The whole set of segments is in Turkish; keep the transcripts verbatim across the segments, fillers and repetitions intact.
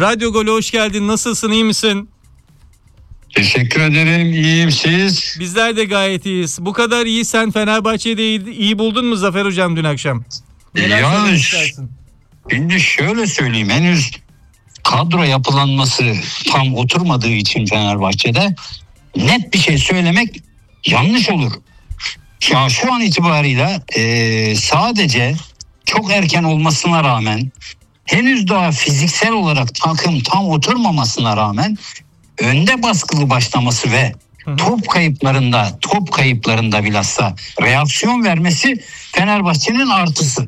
Radyo Gol'e hoş geldin. Nasılsın, iyi misin? Teşekkür ederim. İyiyim, siz? Bizler de gayet iyiyiz. Bu kadar iyi, sen Fenerbahçe'yi de iyi, iyi buldun mu Zafer Hocam dün akşam? Neler Ya, söylemek istersin? Şimdi şöyle söyleyeyim. Henüz kadro yapılanması tam oturmadığı için Fenerbahçe'de net bir şey söylemek yanlış olur. Ya şu an itibarıyla e, sadece çok erken olmasına rağmen, henüz daha fiziksel olarak takım tam oturmamasına rağmen önde baskılı başlaması ve top kayıplarında top kayıplarında bilhassa reaksiyon vermesi Fenerbahçe'nin artısı.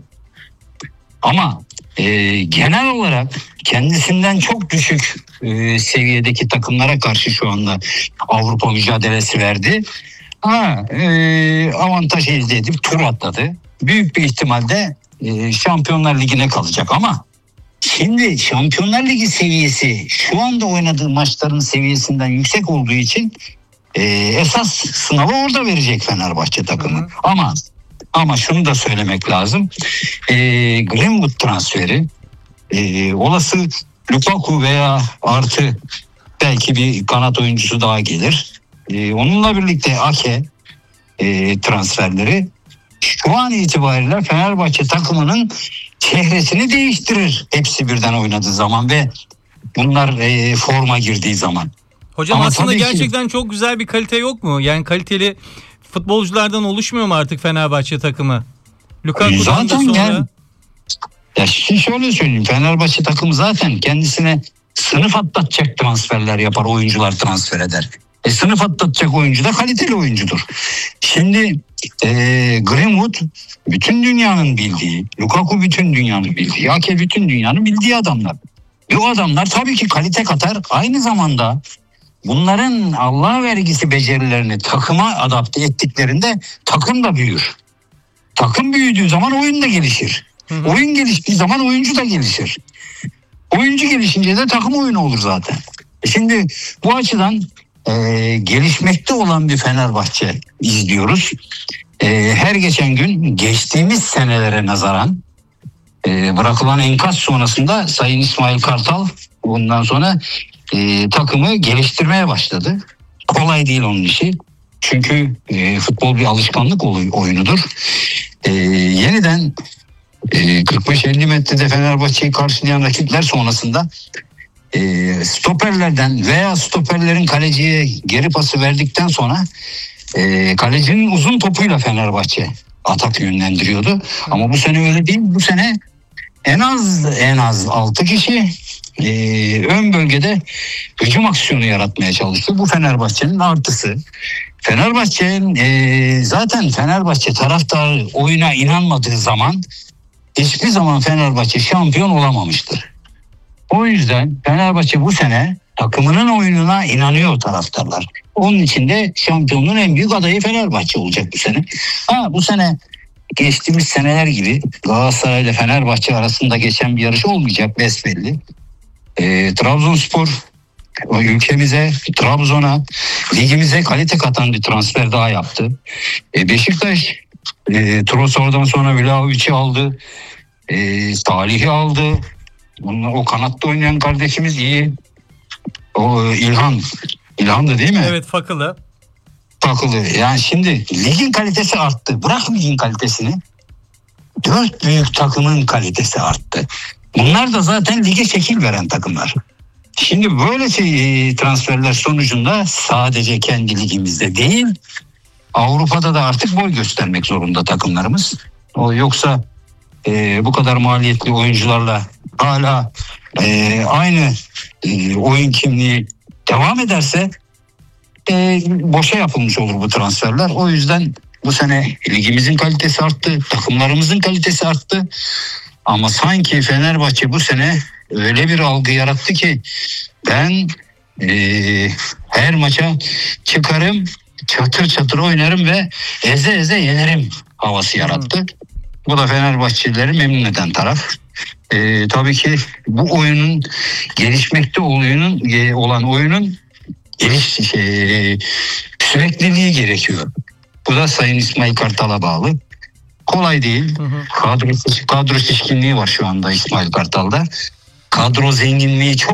Ama e, genel olarak kendisinden çok düşük e, seviyedeki takımlara karşı şu anda Avrupa mücadelesi verdi. Ha, e, avantaj elde edip tur atladı. Büyük bir ihtimalle e, Şampiyonlar Ligi'ne kalacak ama şimdi Şampiyonlar Ligi seviyesi şu anda oynadığı maçların seviyesinden yüksek olduğu için e, esas sınavı orada verecek Fenerbahçe takımı. Hı. Ama ama şunu da söylemek lazım. E, Greenwood transferi, e, olası Lukaku veya artı belki bir kanat oyuncusu daha gelir. E, onunla birlikte Ake e, transferleri şu an itibariyle Fenerbahçe takımının çehresini değiştirir. Hepsi birden oynadığı zaman ve bunlar e, forma girdiği zaman. Hocam ama aslında ki, gerçekten çok güzel bir kalite yok mu? Yani kaliteli futbolculardan oluşmuyor mu artık Fenerbahçe takımı? Lukaku'dan zaten da sonra... Yani, ya şimdi şöyle söyleyeyim. Fenerbahçe takımı zaten kendisine sınıf atlatacak transferler yapar. Oyuncular transfer eder. E, sınıf atlatacak oyuncu da kaliteli oyuncudur. Şimdi e, Greenwood bütün dünyanın bildiği, Lukaku bütün dünyanın bildiği, Ake bütün dünyanın bildiği adamlar. Bu adamlar tabii ki kalite katar. Aynı zamanda bunların Allah vergisi becerilerini takıma adapte ettiklerinde takım da büyür. Takım büyüdüğü zaman oyun da gelişir. Hı hı. Oyun geliştiği zaman oyuncu da gelişir. Oyuncu gelişince de takım oyunu olur zaten. Şimdi bu açıdan e, gelişmekte olan bir Fenerbahçe izliyoruz. E, her geçen gün geçtiğimiz senelere nazaran e, bırakılan enkaz sonrasında Sayın İsmail Kartal ondan sonra e, takımı geliştirmeye başladı. Kolay değil onun işi. Çünkü e, futbol bir alışkanlık oyunudur. E, yeniden e, kırk beş elli metrede Fenerbahçe'yi karşılayan rakipler sonrasında e, stoperlerden veya stoperlerin kaleciye geri pası verdikten sonra e, kalecinin uzun topuyla Fenerbahçe atak yönlendiriyordu. Ama bu sene öyle değil. Bu sene en az en az altı kişi e, ön bölgede hücum aksiyonu yaratmaya çalıştı. Bu Fenerbahçe'nin artısı. Fenerbahçe'nin e, zaten Fenerbahçe taraftarı oyuna inanmadığı zaman hiçbir zaman Fenerbahçe şampiyon olamamıştır. O yüzden Fenerbahçe bu sene takımının oyununa inanıyor taraftarlar. Onun için de şampiyonluğun en büyük adayı Fenerbahçe olacak bu sene. Ha, bu sene geçtiğimiz seneler gibi Galatasaray ile Fenerbahçe arasında geçen bir yarış olmayacak besbelli. E, Trabzonspor ülkemize, Trabzon'a, ligimize kalite katan bir transfer daha yaptı. E, Beşiktaş e, Trossard'dan sonra Vlahovic'i aldı. E, Salih'i aldı. Onlar, o kanatta oynayan kardeşimiz iyi. O e, İlhan. İlhan'dı değil mi? Evet, Fakılı. Fakılı. Yani şimdi ligin kalitesi arttı. Bırak ligin kalitesini. Dört büyük takımın kalitesi arttı. Bunlar da zaten lige şekil veren takımlar. Şimdi böyle şey, transferler sonucunda sadece kendi ligimizde değil, Avrupa'da da artık boy göstermek zorunda takımlarımız. O yoksa e, bu kadar maliyetli oyuncularla hala e, aynı e, oyun kimliği devam ederse e, boşa yapılmış olur bu transferler. O yüzden bu sene ligimizin kalitesi arttı, takımlarımızın kalitesi arttı. Ama sanki Fenerbahçe bu sene öyle bir algı yarattı ki ben e, her maça çıkarım, çatır çatır oynarım ve eze eze yenerim havası yarattı. Hı. Bu da Fenerbahçelileri memnun eden taraf. E, tabii ki bu oyunun gelişmekte oyunun e, olan oyunun geliş şey, sürekliliği gerekiyor. Bu da Sayın İsmail Kartal'a bağlı. Kolay değil. Hı hı. Kadro, kadro şişkinliği var şu anda İsmail Kartal'da. Kadro zenginliği çok